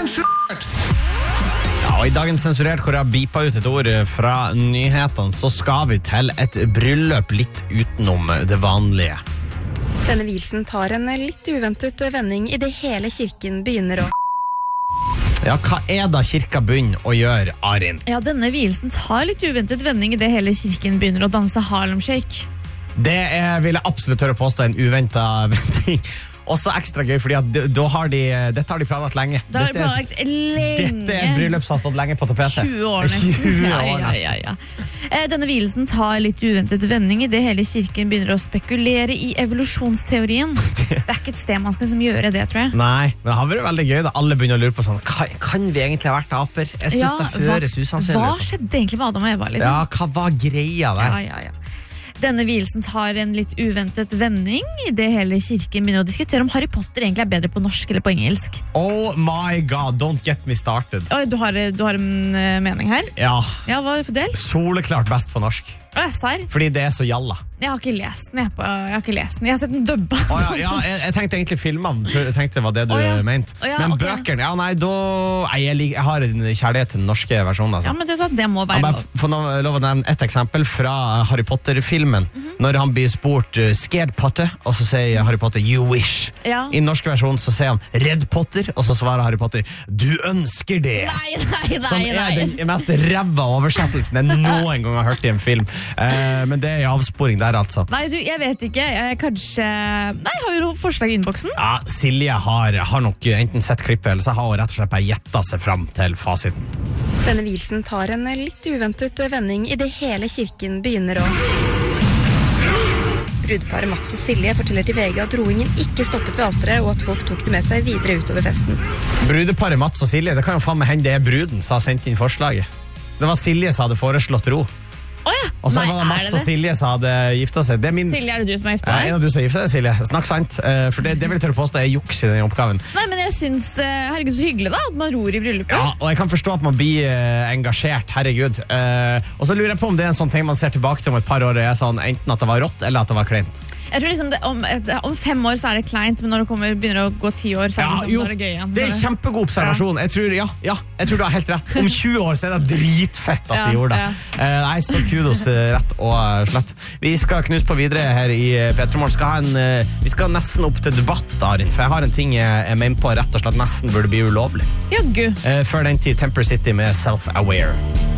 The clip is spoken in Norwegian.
Sensurert! Ja, og i dagens sensurert, hvor jeg beepa ut et ord fra nyhetene, så skal vi til et bryllup litt utenom det vanlige. Denne vielsen tar en litt uventet vending i det hele kirken begynner å... Ja, hva da kirka begynner å gjøre, Arin? Ja, denne vielsen tar litt uventet vending i det hele kirken begynner å danse Harlem Shake. Det vil jeg absolutt tørre påstå en uventet vending. Også ekstra gøy, fordi at dette har de planlagt lenge. Det har de planlagt lenge. Dette er et bryllup som har stått lenge på tapetet. 20 år nesten. 20 år nesten. Ja. Denne vielsen tar litt uventet vending i det hele kirken begynner å spekulere i evolusjonsteorien. Det er ikke et sted man skal gjøre det, tror jeg. Nei, men det har vært veldig gøy da alle begynner å lure på sånn, kan vi egentlig ha vært aper? Jeg synes det høres usannsynlig ut. Hva skjedde egentlig med Adam og Eva, liksom? Ja, hva var greia der? Ja. Denne vielsen tar en litt uventet vending i det hele kirken begynner å diskutere om Harry Potter egentlig er bedre på norsk eller på engelsk. Oh my god, don't get me started. Oi, du har en mening her? Ja. Ja, hva er det for del? Soleklart best på norsk. Serr? Fordi det er så jalla. Jeg har ikke lest den. Jeg har sett den dubba. Jeg tenkte egentlig filmene. Jeg tenkte det var det du mente. Men bøkene, jeg har en kjærlighet til den norske versjonen. Altså. Ja, men det må være lov. For lov å nevne et eksempel fra Harry Potter-filmen. Når han blir spurt Scared Potter, og så sier Harry Potter You wish. Ja. I den norske versjonen så sier han Redd Potter, og så svarer Harry Potter Du ønsker det. Nei. Som er den mest ræva oversettelsen jeg noen gang har hørt i en film. Men det er avsporing der, altså. Nei, jeg vet ikke. Kanskje... Nei, jeg har jo forslag i innboksen. Ja, Silje har nok enten sett klippet, eller så har hun rett og slett bare gjettet seg fram til fasiten. Denne vielsen tar en litt uventet vending i det hele kirken begynner å... Brudeparet Mats og Silje forteller til VG at roingen ikke stoppet ved alteret, og at folk tok det med seg videre utover festen. Brudeparet Mats og Silje, det kan jo faen meg hende det er bruden som har sendt inn forslaget. Det var Silje som hadde foreslått ro. Og så var det Mats og Silje som hadde giftet seg. Silje, er det du som har giftet deg? En av du som har giftet deg, Silje. Snakk sant. For det vil jeg tørre påstå er juks i den oppgaven. Nei, men jeg synes, herregud, så hyggelig da, at man ror i bryllupet. Ja, og jeg kan forstå at man blir engasjert, herregud. Og så lurer jeg på om det er en sånn ting man ser tilbake til om et par år, er sånn, enten at det var rått, eller at det var kleint. Jeg tror liksom om 5 år så er det kleint, men når det begynner å gå 10 år, så er det gøy igjen. Det er kjempegod observasjon. Jeg tror du har helt rett. Om 20 år så er det dritfett at de gjorde det. Nei, så kudos rett og slett. Vi skal knuse på videre her i P3morgen. Vi skal nesten opp til debatt, Arin, for jeg har en ting jeg mener på rett og slett nesten burde bli ulovlig. Jaggu. Før den tid Temper City med Self-Aware.